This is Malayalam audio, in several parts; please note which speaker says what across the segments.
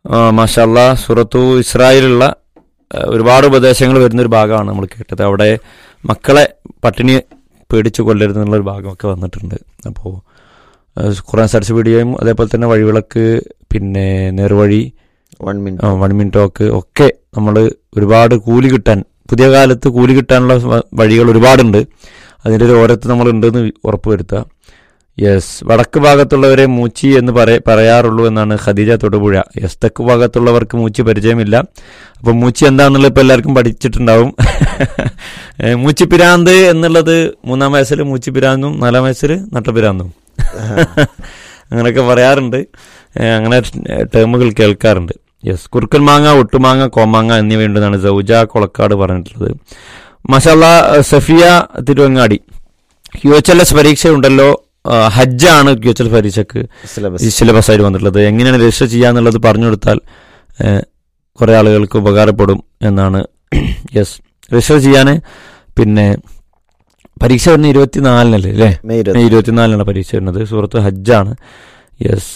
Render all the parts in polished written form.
Speaker 1: മാഷാ അല്ലാ, സൂറത്തു ഇസ്രായേലുള്ള ഒരുപാട് ഉപദേശങ്ങൾ വരുന്നൊരു ഭാഗമാണ് നമ്മൾ കേട്ടത്. അവിടെ മക്കളെ പട്ടിണി പേടിച്ച് കൊല്ലരുതെന്നുള്ളൊരു ഭാഗമൊക്കെ വന്നിട്ടുണ്ട്. അപ്പോൾ ഖുർആൻ സ്റ്റഡീസ് വീഡിയോയും അതേപോലെ തന്നെ വഴിവിളക്ക്, പിന്നെ നേർവഴി, 1 മിനിറ്റ് ടോക്ക് ഒക്കെ നമ്മൾ ഒരുപാട് കൂലി കിട്ടാൻ, പുതിയ കാലത്ത് കൂലി കിട്ടാനുള്ള വഴികൾ ഒരുപാടുണ്ട്. അതിൻ്റെ ഒരു ഓരത്ത് നമ്മളുണ്ടെന്ന് ഉറപ്പ് വരുത്തുക. യെസ്, വടക്ക് ഭാഗത്തുള്ളവരെ മൂച്ചി എന്ന് പറയാറുള്ളൂ എന്നാണ് ഖദീജ തൊടുപുഴ. യെസ്, തെക്ക് ഭാഗത്തുള്ളവർക്ക് മൂച്ചി പരിചയമില്ല. അപ്പം മൂച്ചി എന്താണെന്നുള്ളത് ഇപ്പോൾ എല്ലാവർക്കും പഠിച്ചിട്ടുണ്ടാവും. മൂച്ചിപ്പിരാന്ത് എന്നുള്ളത് 3-ാം വയസ്സിൽ മൂച്ചിപ്പിരാന്തും 4-ാം വയസ്സിൽ നട്ടപ്പിരാന്തും അങ്ങനെയൊക്കെ പറയാറുണ്ട്. അങ്ങനെ ടേമുകൾ കേൾക്കാറുണ്ട്. യെസ്, കുറുക്കൻ മാങ്ങ, ഒട്ടുമാങ്ങ, കോമാങ്ങ എന്നിവയുണ്ടെന്നാണ് സൗജ കൊളക്കാട് പറഞ്ഞിട്ടുള്ളത്. മാഷാ അല്ലാ, സഫിയ തിരുവങ്ങാടി, QHLS പരീക്ഷയുണ്ടല്ലോ, ഹജ്ജാണ് QHLS പരീക്ഷയ്ക്ക് സിലബസ് ആയിട്ട് വന്നിട്ടുള്ളത്. എങ്ങനെയാണ് രജിസ്റ്റർ ചെയ്യാന്നുള്ളത് പറഞ്ഞു കൊടുത്താൽ കുറെ ആളുകൾക്ക് ഉപകാരപ്പെടും എന്നാണ്. യെസ്, രജിസ്റ്റർ ചെയ്യാൻ പിന്നെ പരീക്ഷ വരുന്നത് 24-നല്ലേ അല്ലേ? മെയ് 24-നാണ് പരീക്ഷ വരുന്നത്. സൂറത്ത് ഹജ്ജാണ്. യെസ്,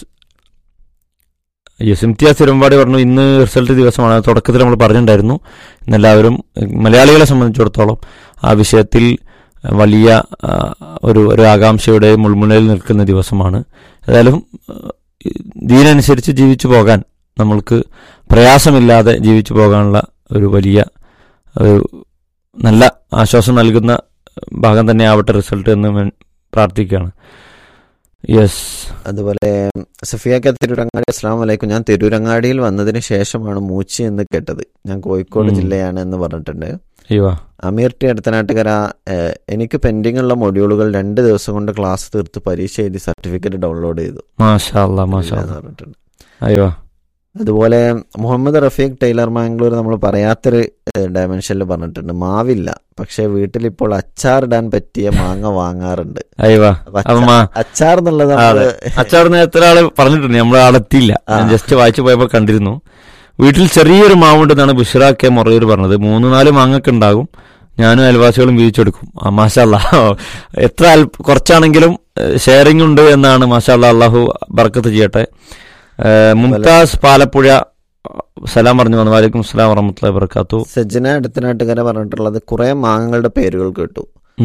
Speaker 1: ഇംതിയാസ് തിരുവമ്പാടി പറഞ്ഞു ഇന്ന് റിസൾട്ട് ദിവസമാണ്. തുടക്കത്തിൽ നമ്മൾ പറഞ്ഞിട്ടുണ്ടായിരുന്നു. ഇന്നെല്ലാവരും മലയാളികളെ സംബന്ധിച്ചിടത്തോളം ആ വിഷയത്തിൽ വലിയ ഒരു ആകാംക്ഷയുടെ മുൾമുനയിൽ നിൽക്കുന്ന ദിവസമാണ്. ഏതായാലും ദീനനുസരിച്ച് ജീവിച്ചു പോകാൻ, നമ്മൾക്ക് പ്രയാസമില്ലാതെ ജീവിച്ചു പോകാനുള്ള ഒരു വലിയ നല്ല ആശ്വാസം നൽകുന്ന ഭാഗം തന്നെ ആവട്ടെ റിസൾട്ട് എന്ന് പ്രാർത്ഥിക്കുകയാണ്. യെസ്,
Speaker 2: അതുപോലെ സഫിയാക്ക തിരൂരങ്ങാടി, അസ്സലാമു അലൈക്കും. ഞാൻ തിരൂരങ്ങാടിയിൽ വന്നതിന് ശേഷമാണ് മൂച്ചി എന്ന് കേട്ടത്. ഞാൻ കോഴിക്കോട് ജില്ലയാണ് എന്ന് പറഞ്ഞിട്ടുണ്ട്. അമീർ ടി അടുത്തനാട്ടുകര, എനിക്ക് പെൻഡിംഗ് ഉള്ള മൊഡ്യൂളുകൾ 2 ദിവസം കൊണ്ട് ക്ലാസ് തീർത്ത് പരീക്ഷ എഴുതി സർട്ടിഫിക്കറ്റ് ഡൗൺലോഡ് ചെയ്തു. പറഞ്ഞിട്ടുണ്ട്. അതുപോലെ മുഹമ്മദ് റഫീഖ് ടൈലർ മാംഗ്ലൂർ നമ്മൾ പറയാത്തൊരു ഡയമെൻഷനിൽ പറഞ്ഞിട്ടുണ്ട്. മാവില്ല, പക്ഷെ വീട്ടിലിപ്പോൾ അച്ചാർ ഇടാൻ പറ്റിയ മാങ്ങ വാങ്ങാറുണ്ട്.
Speaker 1: അച്ചാർ എന്നുള്ളത് എത്ര ആള് പറഞ്ഞിട്ടുണ്ട്, നമ്മൾ ആളെത്തിയില്ല. ജസ്റ്റ് വായിച്ചു പോയപ്പോ കണ്ടിരുന്നു. വീട്ടിൽ ചെറിയൊരു മാവുണ്ടെന്നാണ് ബുഷ്ര കെ മൊറയൂർ പറഞ്ഞത്. 3-4 മാങ്ങൊക്കെ ഉണ്ടാകും. ഞാനും അയൽവാസികളും വീതിച്ചെടുക്കും. മാഷാ അല്ലാ, എത്ര കുറച്ചാണെങ്കിലും ഷെയറിംഗ് ഉണ്ട് എന്നാണ്. മാഷാ അല്ലാ, അള്ളാഹു ബർക്കത്ത് ചെയ്യട്ടെ. മുംതാസ് പാലപ്പുഴ സലാം പറഞ്ഞു വന്നു. വലൈക്കും അസ്സലാം വറഹ്മത്തുള്ളാഹി വബറകാതുഹു.
Speaker 2: സജ്ജന അടുത്തനാട്ടുകാരെ പറഞ്ഞിട്ടുള്ളത് കുറെ മാങ്ങകളുടെ പേരുകൾ കേട്ടു.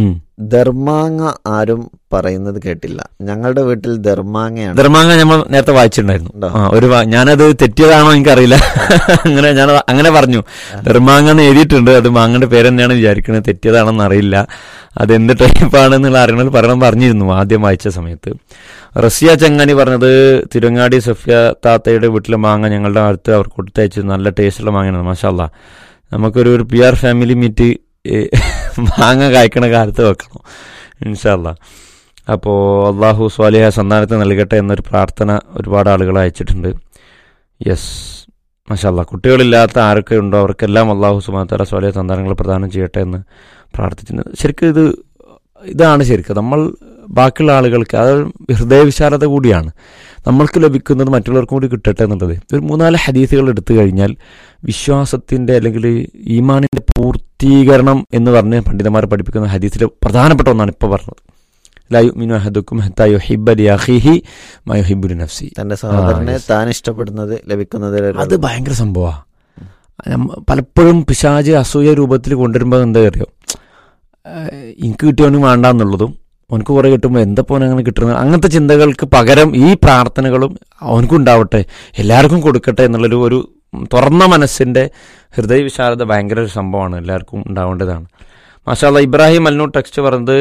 Speaker 2: ദർമാങ്ങ ആരും പറയുന്നത് കേട്ടില്ല. ഞങ്ങളുടെ വീട്ടിൽ ദർമാങ്ങയാണ്.
Speaker 1: ദർമാങ്ങ നമ്മൾ നേരത്തെ വായിച്ചിട്ടുണ്ടായിരുന്നു. ഞാനത് തെറ്റിയതാണോ എനിക്കറിയില്ല. ഞാൻ അങ്ങനെ പറഞ്ഞു. ദർമാങ്ങ എന്ന് എഴുതിയിട്ടുണ്ട്. അത് മാങ്ങയുടെ പേര് തന്നെയാണ് വിചാരിക്കുന്നത്. തെറ്റിയതാണെന്ന് അറിയില്ല. അതെന്ത് ടൈപ്പാണെന്നുള്ള അറിയണമെന്ന് പറഞ്ഞിരുന്നു ആദ്യം വായിച്ച സമയത്ത്. റസിയ ചങ്ങാനി പറഞ്ഞത് തിരുവങ്ങാടി സഫിയ താത്തയുടെ വീട്ടിലെ മാങ്ങ ഞങ്ങളുടെ അടുത്ത് അവർ കൊടുത്തയച്ചു. നല്ല ടേസ്റ്റുള്ള മാങ്ങയാണ്. മാഷാ അല്ലാ, നമുക്കൊരു PR ഫാമിലി മീറ്റ് മാങ്ങ കായ്ക്കണ കാലത്ത് വെക്കണം ഇൻഷാ അല്ലാ. അപ്പോൾ അള്ളാഹു സ്വാലിഹ സന്താനത്തെ നൽകട്ടെ എന്നൊരു പ്രാർത്ഥന ഒരുപാട് ആളുകൾ അയച്ചിട്ടുണ്ട്. യെസ്, മാഷാ അല്ലാ, കുട്ടികളില്ലാത്ത ആരൊക്കെ ഉണ്ടോ അവർക്കെല്ലാം അള്ളാഹു സുബ്ഹാനഹു വ തആല സ്വാലിഹ സന്താനങ്ങൾ പ്രദാനം ചെയ്യട്ടെ എന്ന് പ്രാർത്ഥിച്ചിട്ടുണ്ട്. ശരിക്കും ഇതാണ് ശരിക്കും നമ്മൾ ബാക്കിയുള്ള ആളുകൾക്ക് അത് ഹൃദയവിശാലത കൂടിയാണ്. നമ്മൾക്ക് ലഭിക്കുന്നത് മറ്റുള്ളവർക്കും കൂടി കിട്ടട്ടെ എന്നുള്ളത്. ഒരു 3-4 ഹദീസുകൾ എടുത്തു കഴിഞ്ഞാൽ വിശ്വാസത്തിൻ്റെ അല്ലെങ്കിൽ ഈമാനിൻ്റെ പൂർത്തീകരണം എന്ന് പറഞ്ഞ് പണ്ഡിതന്മാരെ പഠിപ്പിക്കുന്ന ഹദീസിലെ പ്രധാനപ്പെട്ട ഒന്നാണ് ഇപ്പോൾ പറഞ്ഞത്. ലാ യുഅ്മിനു അഹദുക്കും ഹത്താ യുഹിബ്ബ ലിഅഖീഹി മാ യുഹിബ്ബു ലിനഫ്സിഹി.
Speaker 2: തന്റെ സഹോദരനെ താൻ ഇഷ്ടപ്പെടുന്നത് ലഭിക്കുന്നത്
Speaker 1: അത് ഭയങ്കര സംഭവമാണ്. പലപ്പോഴും പിശാച് അസൂയ രൂപത്തിൽ കൊണ്ടുവരുമ്പോൾ എന്താ അറിയോ, എനിക്ക് കിട്ടിയവനും വേണ്ടാന്നുള്ളതും അവനക്ക് കുറെ കിട്ടുമ്പോൾ എന്തപ്പോൾ അങ്ങനെ കിട്ടുന്നത്, അങ്ങനത്തെ ചിന്തകൾക്ക് പകരം ഈ പ്രാർത്ഥനകളും അവനക്കും ഉണ്ടാവട്ടെ, എല്ലാവർക്കും കൊടുക്കട്ടെ എന്നുള്ളൊരു തുറന്ന മനസ്സിൻ്റെ ഹൃദയവിശാലത ഭയങ്കര ഒരു സംഭവമാണ്, എല്ലാവർക്കും ഉണ്ടാവേണ്ടതാണ്. മാഷാ അല്ലാ, ഇബ്രാഹിം അൽനൂർ ടെക്സ്റ്റ് പറഞ്ഞത്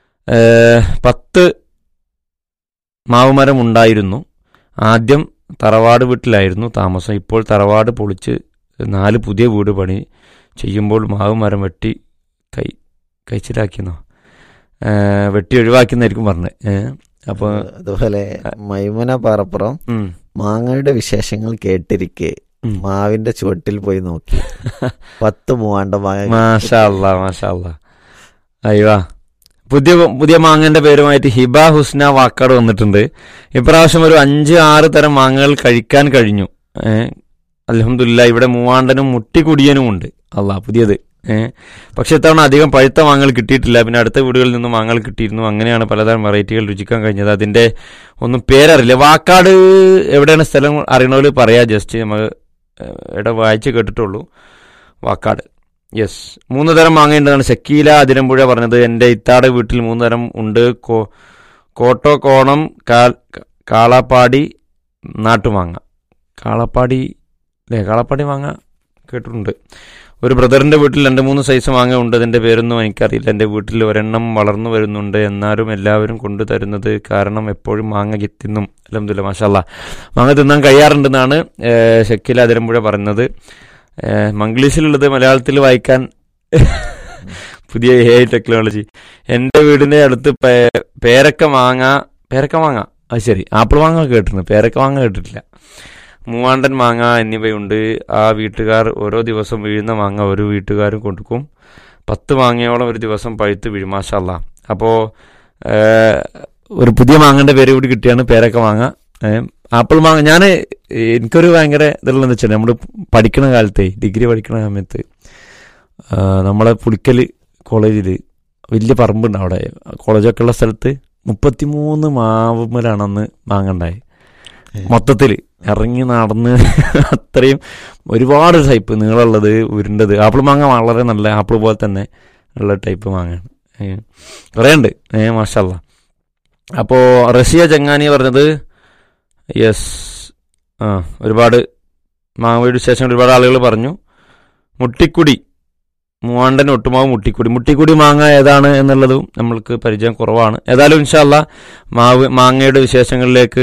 Speaker 1: 10 മാവുമരം ഉണ്ടായിരുന്നു. ആദ്യം തറവാട് വീട്ടിലായിരുന്നു താമസം. ഇപ്പോൾ തറവാട് പൊളിച്ച് 4 പുതിയ വീട് പണി ചെയ്യുമ്പോൾ മാവുമരം വെട്ടി കഴിച്ചിലാക്കിയെന്നോ വെട്ടി ഒഴിവാക്കിയെന്നായിരിക്കും പറഞ്ഞത്. അപ്പോൾ
Speaker 2: അതുപോലെ മൈമുന പാറപ്പുറം മാങ്ങയുടെ വിശേഷങ്ങൾ കേട്ടിരിക്കെ മാവിന്റെ ചുവട്ടിൽ പോയി നോക്കി 10 മൂവാണ്ട മാങ്ങ.
Speaker 1: മാഷാ അല്ലാ, മാഷാ അല്ലാ. അയ്യോ, പുതിയ മാങ്ങന്റെ പേരുമായിട്ട് ഹിബ ഹുസ്ന വാക്കാട് വന്നിട്ടുണ്ട്. ഇപ്രാവശ്യം ഒരു 5-6 തരം മാങ്ങകൾ കഴിക്കാൻ കഴിഞ്ഞു. അൽഹംദുലില്ലാ. ഇവിടെ മൂവാണ്ടനും മുട്ടിക്കുടിയനും ഉണ്ട്. അല്ലാ, പുതിയത് പക്ഷെ ഇത്തവണ അധികം പഴുത്ത മാങ്ങകൾ കിട്ടിയിട്ടില്ല. പിന്നെ അടുത്ത വീടുകളിൽ നിന്നും മാങ്ങകൾ കിട്ടിയിരുന്നു. അങ്ങനെയാണ് പലതരം വെറൈറ്റികൾ രുചിക്കാൻ കഴിഞ്ഞത്. അതിന്റെ ഒന്നും പേരറിയില്ല. വാക്കാട് എവിടെയാണ് സ്ഥലം അറിയണവര് പറയാ. ജസ്റ്റ് നമ്മൾ ഇവിടെ വായിച്ച് കേട്ടിട്ടുള്ളൂ. വാക്കാട്. യെസ്, 3 തരം മാങ്ങയുണ്ടെന്നാണ് ഷക്കീല അതിരമ്പുഴ പറഞ്ഞത്. എൻ്റെ ഇത്താട് വീട്ടിൽ 3 തരം ഉണ്ട്. കോട്ടോക്കോണം, കാളാപ്പാടി, നാട്ടുമാങ്ങ. കാളാപ്പാടി മാങ്ങ കേട്ടിട്ടുണ്ട്. ഒരു ബ്രദറിൻ്റെ വീട്ടിൽ 2-3 സൈസ് മാങ്ങ ഉണ്ട്. അതിൻ്റെ പേരൊന്നും എനിക്കറിയില്ല. എൻ്റെ വീട്ടിൽ ഒരെണ്ണം വളർന്നു വരുന്നുണ്ട്. എന്നാലും എല്ലാവരും കൊണ്ടു തരുന്നത് കാരണം എപ്പോഴും മാങ്ങ തിന്നും. അൽഹംദുലില്ലാ, മാഷാല്ലാ, മാങ്ങ തിന്നാൻ കഴിയാറുണ്ടെന്നാണ് ഷക്കീല അതിരമ്പുഴ പറയുന്നത്. മംഗ്ലീഷിലുള്ളത് മലയാളത്തിൽ വായിക്കാൻ പുതിയ AI ടെക്നോളജി. എൻ്റെ വീടിൻ്റെ അടുത്ത് പേരക്ക മാങ്ങ, അത് ശരി, ആപ്പിൾ മാങ്ങ കേട്ടിട്ടുണ്ട്, പേരക്ക മാങ്ങ കേട്ടിട്ടില്ല. മൂവാണ്ടൻ മാങ്ങ എന്നിവയുണ്ട്. ആ വീട്ടുകാർ ഓരോ ദിവസം വീഴുന്ന മാങ്ങ ഒരു വീട്ടുകാരും കൊടുക്കും. 10 മാങ്ങയോളം ഒരു ദിവസം പഴുത്ത് വീഴും. മാഷാല്ലാ. അപ്പോൾ ഒരു പുതിയ മാങ്ങൻ്റെ പേര് കൂടി കിട്ടിയാണ് പേരക്ക മാങ്ങ. ആപ്പിൾ മാങ്ങ എനിക്കൊരു ഭയങ്കര ഇതുള്ളതെന്ന് വെച്ചാൽ നമ്മൾ പഠിക്കണ കാലത്തെ, ഡിഗ്രി പഠിക്കണ സമയത്ത് നമ്മളെ പുളിക്കൽ കോളേജിൽ വലിയ പറമ്പുണ്ട്. അവിടെ കോളേജൊക്കെ ഉള്ള സ്ഥലത്ത് 33 മാവുമ്മലാണ് അന്ന് മാങ്ങ ഉണ്ടായത്. മൊത്തത്തിൽ ഇറങ്ങി നടന്ന് അത്രയും ഒരുപാട് ടൈപ്പ് നീളമുള്ളത്, ഉരുണ്ടത്. ആപ്പിൾ മാങ്ങ വളരെ നല്ല ആപ്പിൾ പോലെ തന്നെ ഉള്ള ടൈപ്പ് മാങ്ങയാണ്. കുറേ ഉണ്ട്. മാഷാല്ലാ. അപ്പോൾ റസിയ ചങ്ങാനി പറഞ്ഞത് യെസ്, ഒരുപാട് മാങ്ങയുടെ ശേഷം ഒരുപാട് ആളുകൾ പറഞ്ഞു. മുട്ടിക്കുടി, മൂവാണ്ടൻ ഒട്ടുമാവ് മുട്ടിക്കുടി മാങ്ങ ഏതാണ് എന്നുള്ളതും നമ്മൾക്ക് പരിചയം കുറവാണ്. ഏതായാലും ഇൻഷാ അല്ലാ മാങ്ങയുടെ വിശേഷങ്ങളിലേക്ക്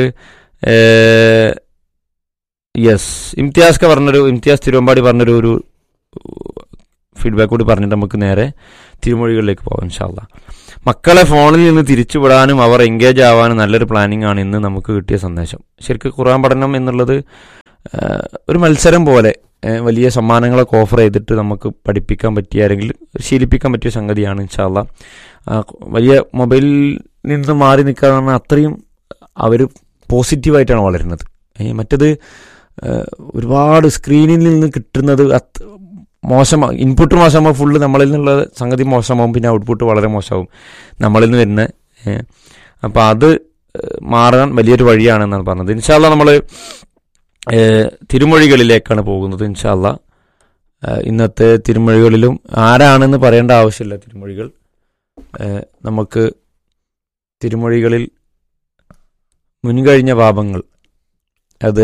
Speaker 1: യെസ് ഇംതിയാസ് തിരുവമ്പാടി പറഞ്ഞൊരു ഫീഡ്ബാക്ക് കൂടി പറഞ്ഞിട്ട് നമുക്ക് നേരെ തിരുമൊഴികളിലേക്ക് പോകാം ഇൻഷാ അല്ലാ. മക്കളെ ഫോണിൽ നിന്ന് തിരിച്ചുവിടാനും അവർ എൻഗേജ് ആവാനും നല്ലൊരു പ്ലാനിങ് ആണ് ഇന്ന് നമുക്ക് കിട്ടിയ സന്ദേശം. ശരിക്കും ഖുർആൻ പഠനം എന്നുള്ളത് ഒരു മത്സരം പോലെ വലിയ സമ്മാനങ്ങളൊക്കെ ഓഫർ ചെയ്തിട്ട് നമുക്ക് പഠിപ്പിക്കാൻ പറ്റിയ അല്ലെങ്കിൽ ശീലിപ്പിക്കാൻ പറ്റിയ സംഗതിയാണ് ഇൻഷാ അല്ലാ. വലിയ മൊബൈലിൽ നിന്ന് മാറി നിൽക്കാന്ന് പറഞ്ഞാൽ അത്രയും അവർ പോസിറ്റീവായിട്ടാണ് വളരുന്നത്. മറ്റത് ഒരുപാട് സ്ക്രീനിൽ നിന്ന് കിട്ടുന്നത് മോശമാണ്. ഇൻപുട്ട് മോശമാകുമ്പോൾ ഫുള്ള് നമ്മളിൽ നിന്നുള്ള സംഗതി മോശമാകും. പിന്നെ ഔട്ട്പുട്ട് വളരെ മോശമാകും നമ്മളിൽ നിന്ന് വരുന്ന. അപ്പോൾ അത് മാറാൻ വലിയൊരു വഴിയാണെന്നാണ് പറഞ്ഞത്. ഇൻഷാ അല്ലാ നമ്മൾ തിരുമൊഴികളിലേക്കാണ് പോകുന്നത്. ഇൻഷാ അല്ലാ ഇന്നത്തെ തിരുമൊഴികളിലും ആരാണെന്ന് പറയേണ്ട ആവശ്യമില്ല. തിരുമൊഴികൾ നമുക്ക് തിരുമൊഴികളിൽ മുൻകഴിഞ്ഞ പാപങ്ങൾ, അത്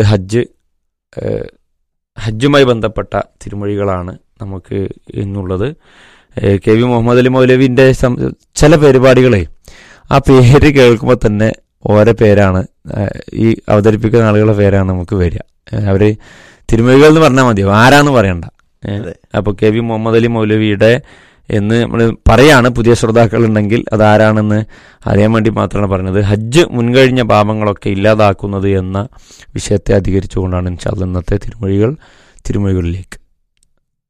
Speaker 1: ഹജ്ജുമായി ബന്ധപ്പെട്ട തിരുമൊഴികളാണ് നമുക്ക് ഇന്നുള്ളത്. കെ വി മുഹമ്മദ് അലി മൗലവിൻ്റെ ചില പരിപാടികളെ ആ പേര് കേൾക്കുമ്പോൾ തന്നെ ഓരോ പേരാണ്, ഈ അവതരിപ്പിക്കുന്ന ആളുകളുടെ പേരാണ് നമുക്ക് വരിക. അവർ തിരുമൊഴികൾ എന്ന് പറഞ്ഞാൽ മതിയോ, ആരാന്ന് പറയണ്ട. അപ്പോൾ കെ വി മുഹമ്മദ് അലി മൗലവിയുടെ എന്ന് നമ്മൾ പറയാണ്. പുതിയ ശ്രോതാക്കൾ ഉണ്ടെങ്കിൽ അതാരാണെന്ന് അറിയാൻ വേണ്ടി മാത്രമാണ് പറഞ്ഞത്. ഹജ്ജ് മുൻകഴിഞ്ഞ പാപങ്ങളൊക്കെ ഇല്ലാതാക്കുന്നത് എന്ന വിഷയത്തെ അധികരിച്ചുകൊണ്ടാണ് ഇൻഷാ അല്ലാ ഇന്നത്തെ തിരുമൊഴികളിലേക്ക്.